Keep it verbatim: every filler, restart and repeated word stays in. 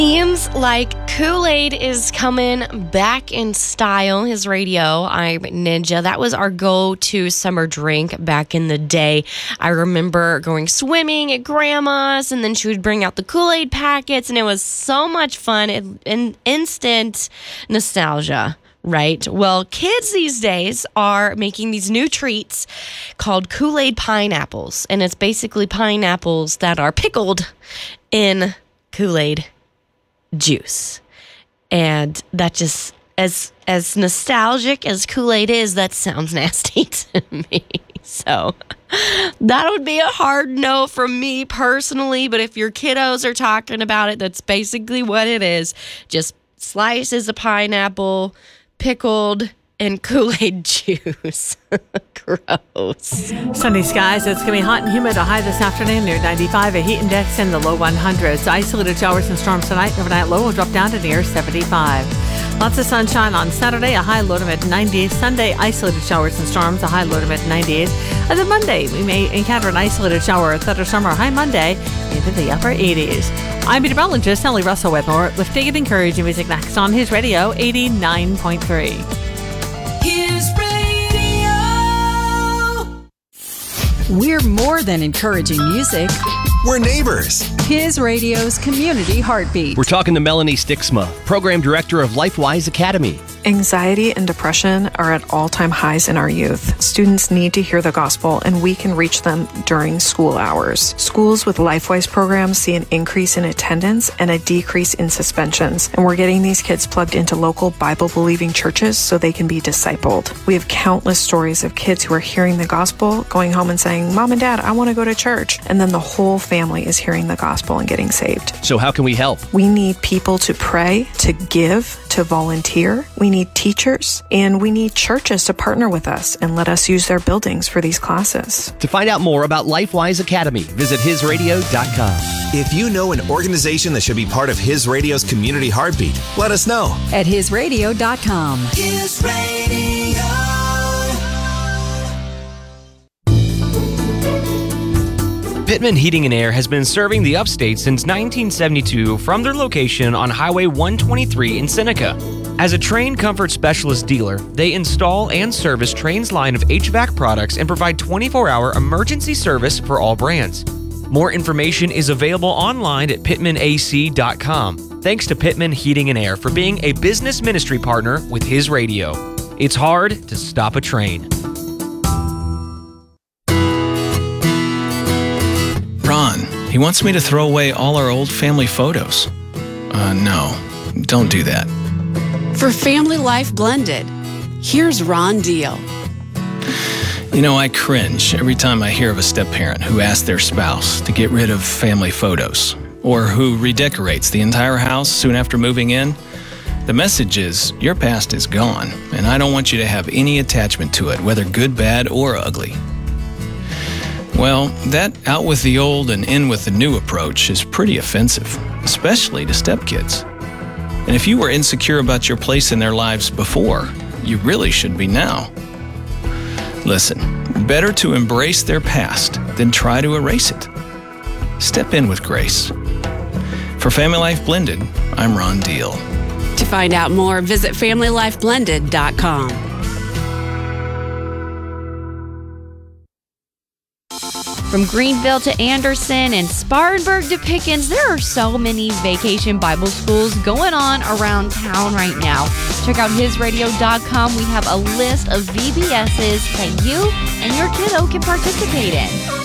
Seems like Kool-Aid is coming back in style. His Radio, I'm Ninja. That was our go-to summer drink back in the day. I remember going swimming at Grandma's, and then she would bring out the Kool-Aid packets, and it was so much fun. It, in, instant nostalgia. Right. Well, kids these days are making these new treats called Kool-Aid pineapples. And it's basically pineapples that are pickled in Kool-Aid juice. And that just, as as nostalgic as Kool-Aid is, that sounds nasty to me. So that would be a hard no from me personally. But if your kiddos are talking about it, that's basically what it is. Just slices of pineapple, pickled in Kool-Aid juice. Gross. Sunny skies. It's going to be hot and humid. A high this afternoon near ninety-five. A heat index in the low hundreds. Isolated showers and storms tonight. Overnight low will drop down to near seventy-five. Lots of sunshine on Saturday. A high low to mid nineties. Sunday, isolated showers and storms. A high low to mid nineties. And then Monday, we may encounter an isolated shower or thunderstorm. High Monday into the upper eighties. I'm meteorologist Ellie Russell Whitmore with Dig It Encouraging Music next on His Radio eighty-nine point three. His Radio. We're more than encouraging music. We're neighbors. His Radio's Community Heartbeat. We're talking to Melanie Stixma, Program Director of LifeWise Academy. Anxiety and depression are at all-time highs in our youth. Students need to hear the gospel, and we can reach them during school hours. Schools with LifeWise programs see an increase in attendance and a decrease in suspensions, and we're getting these kids plugged into local Bible-believing churches so they can be discipled. We have countless stories of kids who are hearing the gospel, going home and saying, Mom and Dad, I want to go to church. And then the whole family is hearing the gospel and getting saved. So how can we help? We need people to pray, to give, to volunteer. We need teachers, and we need churches to partner with us and let us use their buildings for these classes. To find out more about LifeWise Academy, visit his radio dot com. If you know an organization that should be part of His Radio's Community Heartbeat, let us know. At his radio dot com. His Radio. Pittman Heating and Air has been serving the upstate since nineteen seventy-two from their location on Highway one twenty-three in Seneca. As a Trane Comfort Specialist dealer, they install and service Trane's line of H V A C products and provide twenty-four hour emergency service for all brands. More information is available online at pittman a c dot com. Thanks to Pittman Heating and Air for being a business ministry partner with His Radio. It's hard to stop a train. Ron, he wants me to throw away all our old family photos. Uh, no, don't do that. For Family Life Blended, here's Ron Deal. You know, I cringe every time I hear of a step-parent who asks their spouse to get rid of family photos, or who redecorates the entire house soon after moving in. The message is, your past is gone, and I don't want you to have any attachment to it, whether good, bad, or ugly. Well, that out with the old and in with the new approach is pretty offensive, especially to stepkids. And if you were insecure about your place in their lives before, you really should be now. Listen, better to embrace their past than try to erase it. Step in with grace. For Family Life Blended, I'm Ron Deal. To find out more, visit family life blended dot com. From Greenville to Anderson and Spartanburg to Pickens, there are so many vacation Bible schools going on around town right now. Check out his radio dot com. We have a list of V B S's that you and your kiddo can participate in.